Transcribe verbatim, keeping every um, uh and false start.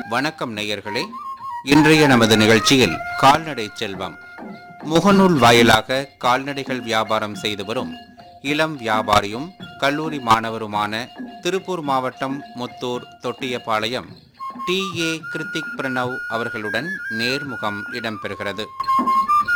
வணக்கம் நேயர்களே. இன்றைய நமது நிகழ்ச்சியில் கால்நடை செல்வம், முகநூல் வாயிலாக கால்நடைகள் வியாபாரம் செய்து வரும் இளம் வியாபாரியும் கல்லூரி மாணவருமான திருப்பூர் மாவட்டம் முத்தூர் தொட்டியபாளையம் டி ஏ கிருத்திக் பிரணவ் அவர்களுடன் நேர்முகம் இடம்பெறுகிறது.